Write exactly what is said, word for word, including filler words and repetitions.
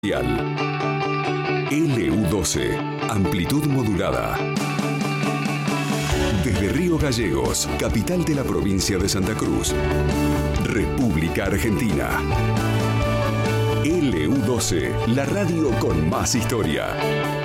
L U doce, amplitud modulada. Desde Río Gallegos, capital de la provincia de Santa Cruz, República Argentina. L U doce, la radio con más historia.